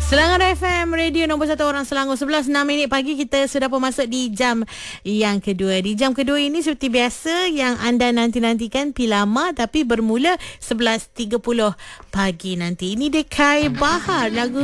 Selangor FM, radio nombor 1 orang Selangor. 11.06 pagi, kita sudah pun masuk di jam yang kedua. Di jam kedua ini seperti biasa yang anda nanti-nantikan Pilama, tapi bermula 11.30 pagi nanti. Ini Dekai Bahar, lagu